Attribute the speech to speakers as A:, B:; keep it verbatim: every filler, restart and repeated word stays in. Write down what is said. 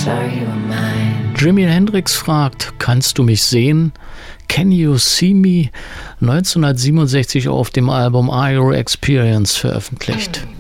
A: Jimi Hendrix fragt, kannst du mich sehen? Can You See Me? neunzehnhundertsiebenundsechzig auf dem Album Are Your Experience veröffentlicht.